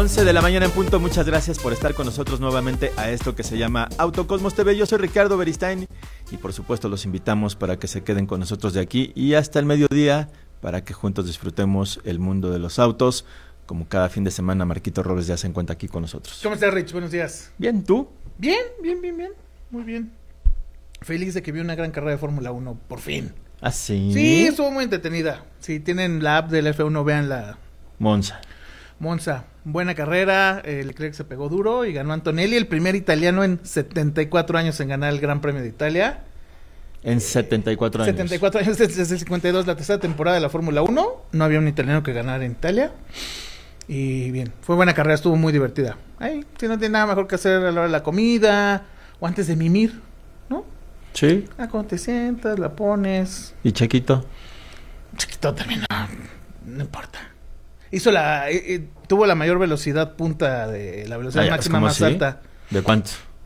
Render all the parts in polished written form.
11 de la mañana en punto. Muchas gracias por estar con nosotros nuevamente a esto que se llama Autocosmos TV. Yo soy Ricardo Beristain y por supuesto los invitamos para que se queden con nosotros de aquí y hasta el mediodía para que juntos disfrutemos el mundo de los autos. Como cada fin de semana, Marquito Robles ya se encuentra aquí con nosotros. ¿Cómo estás, Rich? Buenos días. Bien, ¿tú? Bien. Muy bien. Feliz de que vi una gran carrera de Fórmula 1, por fin. ¿Ah, sí? Sí, estuvo muy entretenida. Si tienen la app del F1, véanla. Monza, buena carrera, Leclerc se pegó duro y ganó Antonelli, el primer italiano en 74 años en ganar el Gran Premio de Italia. En 74 años. 74 años desde el 52, la tercera temporada de la Fórmula 1. No había un italiano que ganara en Italia. Y bien, fue buena carrera, estuvo muy divertida. Ay, si no tiene nada mejor que hacer a la hora de la comida o antes de mimir, ¿no? Sí. Cuando te sientas, la pones. ¿Y Chiquito? Chiquito también, no importa. Tuvo la mayor velocidad punta de la velocidad máxima más alta. ¿De cuánto?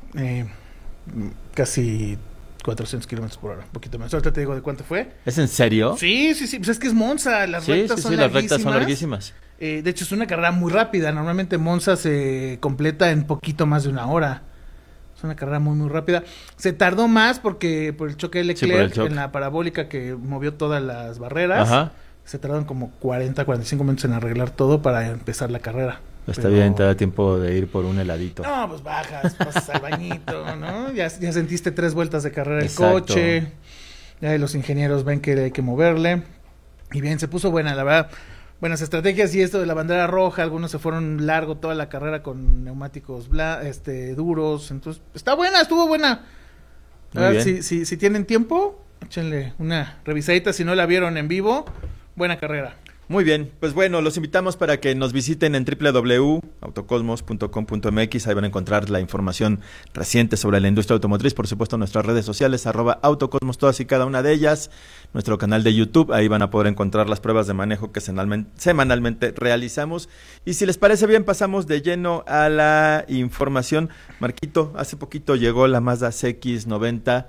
Casi 400 kilómetros por hora, un poquito menos. Ahorita te digo de cuánto fue. ¿Es en serio? Sí, pues es que es Monza, las rectas son las rectas son larguísimas. De hecho es una carrera muy rápida, normalmente Monza se completa en poquito más de una hora. Es una carrera muy rápida. Se tardó más por el choque de Leclerc en la parabólica que movió todas las barreras. Ajá. Se tardaron como 45 minutos en arreglar todo para empezar la carrera. Está bien, te da tiempo de ir por un heladito. No, pues bajas, pasas al bañito, ¿no? Ya sentiste 3 vueltas de carrera el Exacto. coche. Ya los ingenieros ven que hay que moverle. Y bien, se puso buena, la verdad. Buenas estrategias y esto de la bandera roja. Algunos se fueron largo toda la carrera con neumáticos duros. Entonces, estuvo buena. A ver, si tienen tiempo, échenle una revisadita. Si no la vieron en vivo, buena carrera. Muy bien, pues bueno, los invitamos para que nos visiten en www.autocosmos.com.mx. Ahí van a encontrar la información reciente sobre la industria automotriz, por supuesto nuestras redes sociales, @autocosmos, todas y cada una de ellas, nuestro canal de YouTube, ahí van a poder encontrar las pruebas de manejo que semanalmente realizamos. Y si les parece bien, pasamos de lleno a la información. Marquito, hace poquito llegó la Mazda CX-90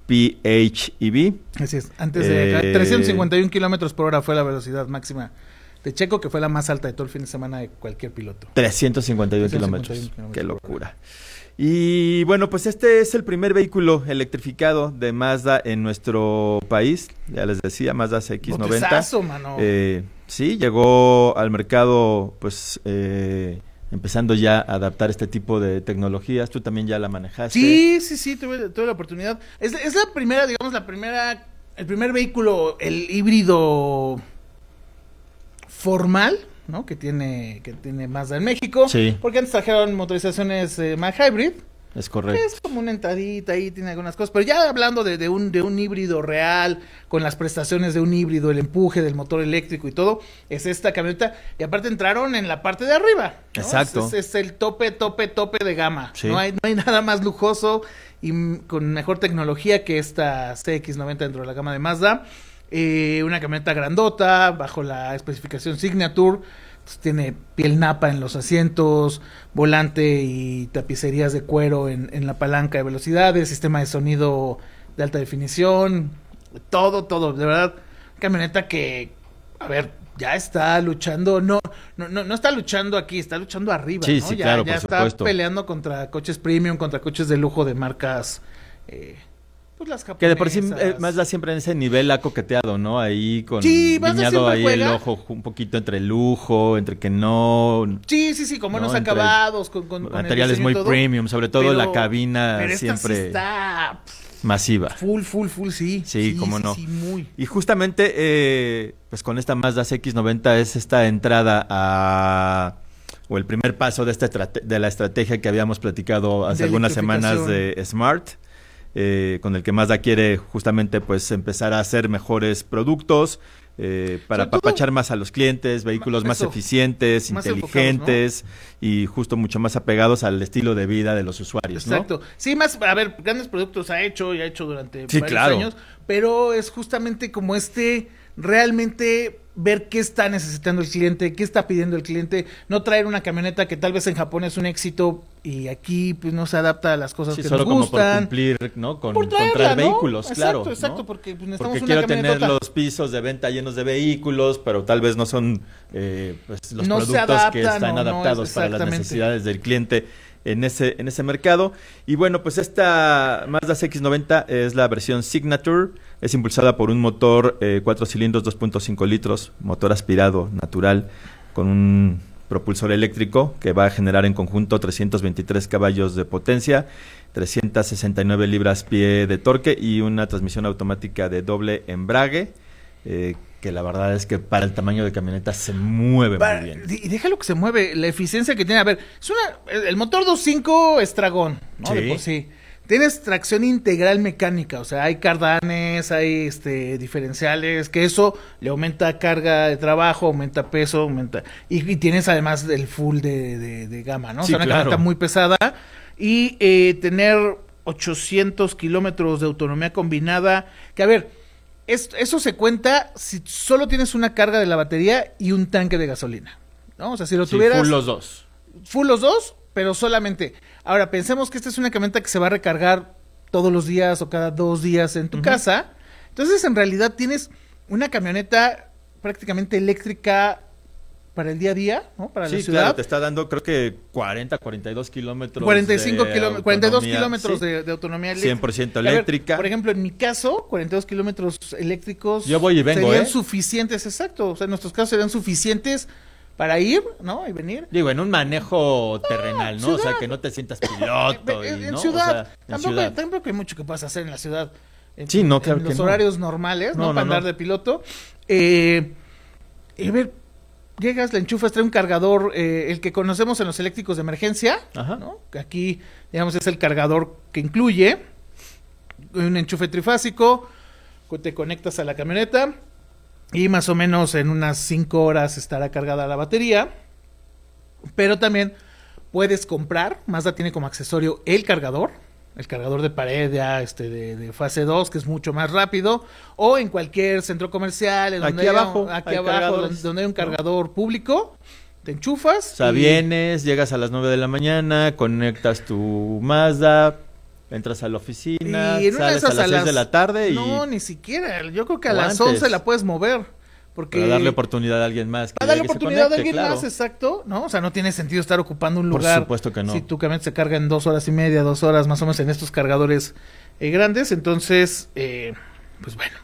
PHEV. Así es, antes de 351 kilómetros por hora fue la velocidad máxima de Checo, que fue la más alta de todo el fin de semana de cualquier piloto. 351 kilómetros, qué locura. Y bueno, pues este es el primer vehículo electrificado de Mazda en nuestro país, ya les decía, Mazda CX-90. Botezazo, mano. Sí, llegó al mercado pues empezando ya a adaptar este tipo de tecnologías. Tú también ya la manejaste. Sí, tuve la oportunidad. Es la primera, digamos, el primer vehículo, el híbrido formal, ¿no? Que tiene Mazda en México. Sí. Porque antes trajeron motorizaciones Mach Hybrid. Es correcto. Es como una entradita ahí, tiene algunas cosas, pero ya hablando de un híbrido real, con las prestaciones de un híbrido, el empuje del motor eléctrico y todo, es esta camioneta, y aparte entraron en la parte de arriba, ¿no? Exacto. Es el tope de gama, sí. No hay nada más lujoso y con mejor tecnología que esta CX-90 dentro de la gama de Mazda. Una camioneta grandota, bajo la especificación Signature. Tiene piel napa en los asientos, volante y tapicerías de cuero en la palanca de velocidades, sistema de sonido de alta definición, todo, de verdad, camioneta que, a ver, ya está luchando, no está luchando aquí, está luchando arriba, sí, ¿no? Sí, ya, claro, ya por está supuesto. Peleando contra coches premium, contra coches de lujo de marcas, pues las japonesas. Que de por sí Mazda siempre en ese nivel ha coqueteado, ¿no? Ahí con guiñado ahí juega. el ojo un poquito entre el lujo, entre que no. Sí, con buenos acabados, con materiales muy premium, sobre todo la cabina pero siempre sí está masiva. Full, sí. Sí, cómo no. Sí, muy. Y justamente, pues con esta Mazda CX-90 es esta entrada o el primer paso de la estrategia que habíamos platicado hace algunas semanas de Smart. Con el que Mazda quiere justamente pues empezar a hacer mejores productos para apapachar más a los clientes, vehículos más eficientes, más inteligentes, ¿no? Y justo mucho más apegados al estilo de vida de los usuarios. Exacto. ¿No? Sí, grandes productos ha hecho durante varios claro. años, pero es justamente como realmente ver qué está necesitando el cliente, qué está pidiendo el cliente, no traer una camioneta que tal vez en Japón es un éxito y aquí pues no se adapta a las cosas que solo nos gustan. Como por cumplir, ¿no? Por traerla, traer vehículos, ¿no? claro. Exacto, ¿no? porque pues, necesitamos porque una quiero tener camioneta. los pisos de venta llenos de vehículos, pero tal vez no son pues, los No se productos adaptan, que están no, adaptados para las exactamente. necesidades del cliente en ese mercado. Y bueno, pues esta Mazda CX-90 es la versión Signature, es impulsada por un motor 4 cilindros 2.5 litros, motor aspirado natural, con un propulsor eléctrico que va a generar en conjunto 323 caballos de potencia, 369 libras-pie de torque y una transmisión automática de doble embrague, que la verdad es que para el tamaño de camioneta se mueve muy bien. Y déjalo que se mueve, la eficiencia que tiene. A ver, el motor 2.5 es dragón, ¿no? Sí. De por sí. Tienes tracción integral mecánica, o sea, hay cardanes, hay diferenciales, que eso le aumenta carga de trabajo, aumenta peso, y tienes además el full de gama, ¿no? Sí, o sea, una claro. camioneta muy pesada y tener 800 kilómetros de autonomía combinada, que a ver, eso se cuenta si solo tienes una carga de la batería y un tanque de gasolina, ¿no? O sea, si lo tuvieras... Full los dos. Full los dos, pero solamente. Ahora, pensemos que esta es una camioneta que se va a recargar todos los días o cada 2 días en tu casa. Entonces, en realidad, tienes una camioneta prácticamente eléctrica para el día a día, ¿no? Para la ciudad. Claro, te está dando creo que 42 kilómetros 42 kilómetros de autonomía eléctrica. 100% eléctrica. Por ejemplo, en mi caso, 42 kilómetros eléctricos Yo voy y vengo, serían suficientes, exacto. O sea, en nuestros casos serían suficientes para ir, ¿no? Y venir. Digo, en un manejo terrenal, ¿no? ciudad. O sea, que no te sientas piloto. En ¿no? ciudad. O sea, Tampoco hay mucho que puedas hacer en la ciudad. Sí, no, claro en que los no. horarios normales, ¿no? No, Para andar de piloto. Y a ver, llegas, le enchufas, trae un cargador, el que conocemos en los eléctricos de emergencia, Ajá. ¿no? Que aquí, digamos, es el cargador que incluye un enchufe trifásico, te conectas a la camioneta y más o menos en unas 5 horas estará cargada la batería. Pero también puedes comprar, Mazda tiene como accesorio el cargador de pared ya de fase 2, que es mucho más rápido, o en cualquier centro comercial, en donde aquí abajo, donde hay un cargador público, te enchufas. O sea, vienes, llegas a las 9 de la mañana, conectas tu Mazda, entras a la oficina, y en sales a las 6 de la tarde y... No, ni siquiera, yo creo que a O las antes. 11 la puedes mover. Porque Para darle oportunidad a alguien más. Para darle llegue y se oportunidad a conecte, alguien claro. más, exacto, ¿no? O sea, no tiene sentido estar ocupando un Por lugar. supuesto que no. Si tu camioneta se carga en 2 horas y media, 2 horas más o menos en estos cargadores grandes. Entonces, pues bueno.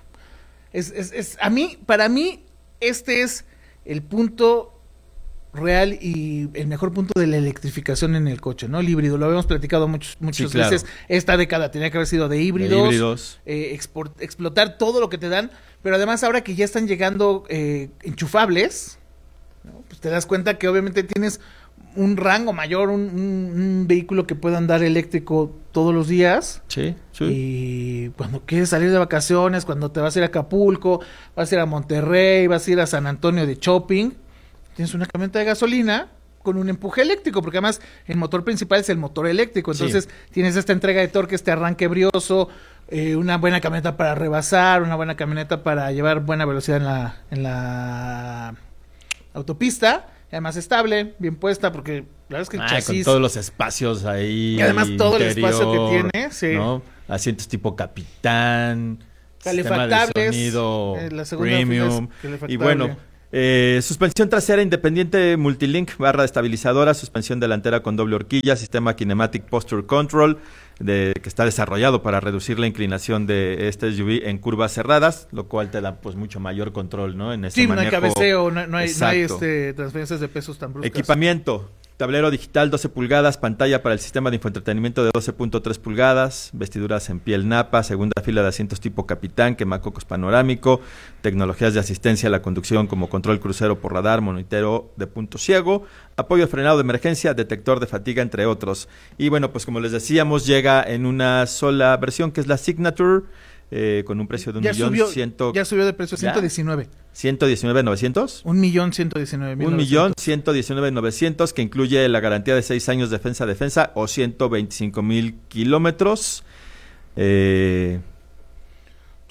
Para mí, este es el punto real y el mejor punto de la electrificación en el mucho, ¿no? El híbrido, lo habíamos platicado muchas Sí, claro. veces. Esta década tenía que haber sido de híbridos. De Explotar todo lo que te dan, pero además ahora que ya están llegando enchufables, ¿no? Pues te das cuenta que obviamente tienes un rango mayor, un vehículo que pueda andar eléctrico todos los días. Sí. Y cuando quieres salir de vacaciones, cuando te vas a ir a Acapulco, vas a ir a Monterrey, vas a ir a San Antonio de shopping, tienes una camioneta de gasolina con un empuje eléctrico, porque además el motor principal es el motor eléctrico, entonces tienes esta entrega de torque, este arranque brioso, una buena camioneta para rebasar, una buena camioneta para llevar buena velocidad en la autopista, además estable, bien puesta, porque la verdad es que el chasis... Con todos los espacios ahí. Y además todo el espacio que interior, tiene, sí. ¿no? Asientos tipo capitán, Calefactables, sistema de sonido la segunda premium. fila es Y bueno, suspensión trasera independiente multilink, barra estabilizadora, suspensión delantera con doble horquilla, sistema Kinematic Posture Control, que está desarrollado para reducir la inclinación de este SUV en curvas cerradas, lo cual te da pues mucho mayor control, ¿no? En este manejo. No hay cabeceo, no hay transferencias de pesos tan bruscas. Equipamiento. Tablero digital 12 pulgadas, pantalla para el sistema de infoentretenimiento de 12.3 pulgadas, vestiduras en piel napa, segunda fila de asientos tipo capitán, quemacocos panorámico, tecnologías de asistencia a la conducción como control crucero por radar, monitoreo de punto ciego, apoyo frenado de emergencia, detector de fatiga, entre otros. Y bueno, pues como les decíamos, llega en una sola versión que es la Signature, con un precio de Ya subió de precio, 119. ¿119,900? 1,119,900. 1,119,900, que incluye la garantía de 6 años defensa o 125,000 kilómetros. Sí,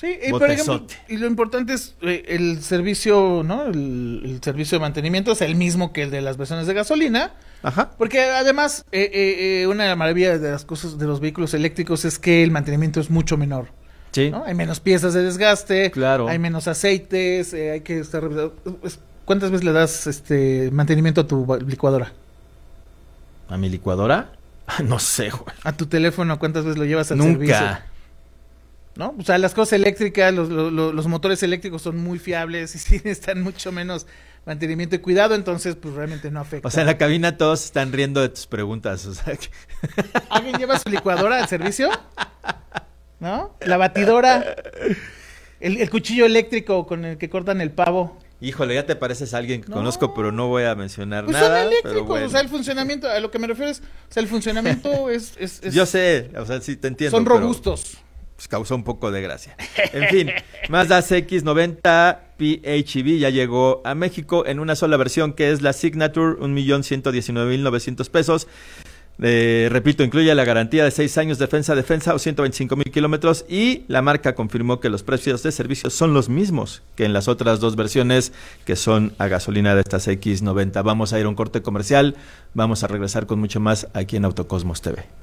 Sí, y por ejemplo, y lo importante es el servicio, ¿no? El servicio de mantenimiento es el mismo que el de las versiones de gasolina. Ajá. Porque además, una maravilla de las cosas de los vehículos eléctricos es que el mantenimiento es mucho menor. Sí. ¿No? Hay menos piezas de desgaste, claro. Hay menos aceites, hay que estar revisando. ¿Cuántas veces le das mantenimiento a tu licuadora? ¿A mi licuadora? No sé, güey. ¿A tu teléfono cuántas veces lo llevas al Nunca. servicio? ¿No? O sea, las cosas eléctricas, los motores eléctricos son muy fiables y sí necesitan mucho menos mantenimiento y cuidado, entonces pues realmente no afecta. O sea, en la cabina todos están riendo de tus preguntas, o sea que... ¿Alguien lleva su licuadora al servicio? ¿No? La batidora, el cuchillo eléctrico con el que cortan el pavo. Híjole, ya te pareces a alguien que conozco, pero no voy a mencionar pues nada. Son eléctricos, pero bueno. O sea, el funcionamiento, a lo que me refiero es, o sea, el funcionamiento es Yo sé, o sea, sí te entiendo. Son robustos. Pues causó un poco de gracia. En fin, Mazda CX-90 PHEV ya llegó a México en una sola versión, que es la Signature, 1,119,900 pesos. Repito, incluye la garantía de 6 años defensa o 125,000 kilómetros, y la marca confirmó que los precios de servicio son los mismos que en las otras dos versiones que son a gasolina de esta CX-90. Vamos a ir a un corte comercial, vamos a regresar con mucho más aquí en Autocosmos TV.